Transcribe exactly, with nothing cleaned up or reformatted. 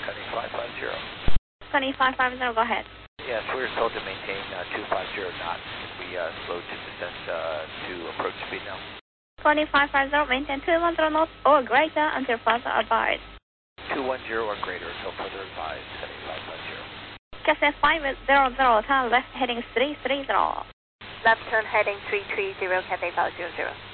Sunny five five zero. Sunny five five zero, go ahead. Yes, we were told to maintain uh, two five zero knots. We uh, slowed to descent uh, to approach speed now. Sunny five five zero, maintain two one zero knots or greater until further advised. two one zero or greater until further advised. Sunny five five zero. Cassie five zero zero, turn left heading three three zero. Left turn heading three three zero, Cathay five zero zero.